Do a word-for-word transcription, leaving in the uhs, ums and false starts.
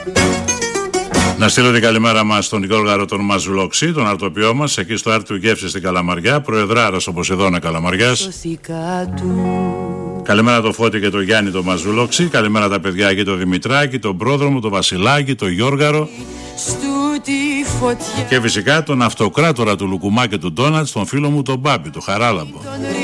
Να στείλω την καλημέρα μας στον Νικόλγαρο τον Μαζουλόξη, τον αρτοποιό μας, εκεί στο Άρτιο Γεύση στην Καλαμαριά, προεδράρας όπως εδώ είναι Καλαμαριάς. Καλημέρα το Φώτη και το Γιάννη το Μαζουλόξη, καλημέρα τα παιδιά και το Δημητράκη, τον Πρόδρομο, το Βασιλάκη, το Γιώργαρο. Και φυσικά τον αυτοκράτορα του Λουκουμά και του Ντόνατς, τον φίλο μου τον Μπάμπη, το Χαράλαμπο.